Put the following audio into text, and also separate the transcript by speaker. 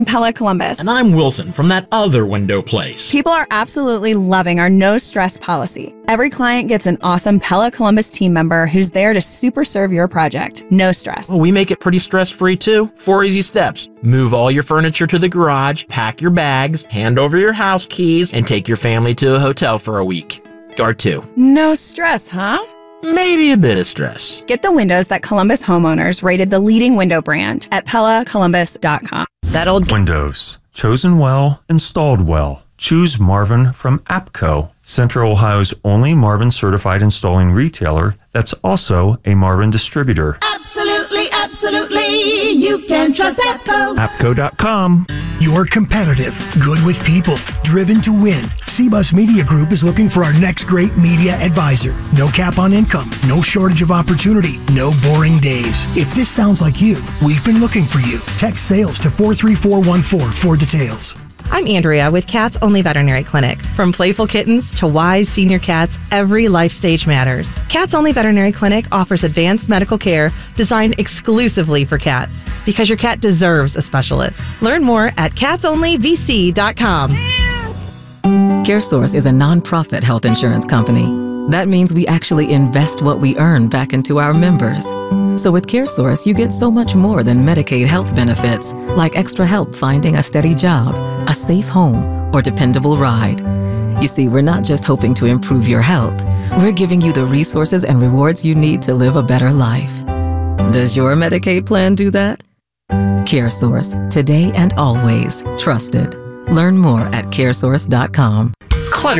Speaker 1: Pella Columbus.
Speaker 2: And I'm Wilson from that other window place.
Speaker 1: People are absolutely loving our no stress policy. Every client gets an awesome Pella Columbus team member who's there to super serve your project. No stress.
Speaker 2: Well, we make it pretty stress-free too. 4 easy steps. Move all your furniture to the garage, pack your bags, hand over your house keys, and take your family to a hotel for a week. Or 2.
Speaker 1: No stress, huh?
Speaker 2: Maybe a bit of stress.
Speaker 1: Get the windows that Columbus homeowners rated the leading window brand at PellaColumbus.com.
Speaker 3: That old
Speaker 4: windows. Chosen well, installed well. Choose Marvin from APCO, Central Ohio's only Marvin certified installing retailer that's also a Marvin distributor.
Speaker 5: Absolutely, absolutely. You can trust APCO.
Speaker 4: APCO.com.
Speaker 6: You're competitive, good with people, driven to win. CBUS Media Group is looking for our next great media advisor. No cap on income, no shortage of opportunity, no boring days. If this sounds like you, we've been looking for you. Text sales to 43414 for details.
Speaker 3: I'm Andrea with Cats Only Veterinary Clinic. From playful kittens to wise senior cats, every life stage matters. Cats Only Veterinary Clinic offers advanced medical care designed exclusively for cats, because your cat deserves a specialist. Learn more at catsonlyvc.com.
Speaker 7: CareSource is a nonprofit health insurance company. That means we actually invest what we earn back into our members. So with CareSource, you get so much more than Medicaid health benefits, like extra help finding a steady job, a safe home, or dependable ride. You see, we're not just hoping to improve your health. We're giving you the resources and rewards you need to live a better life. Does your Medicaid plan do that? CareSource, today and always trusted. Learn more at caresource.com.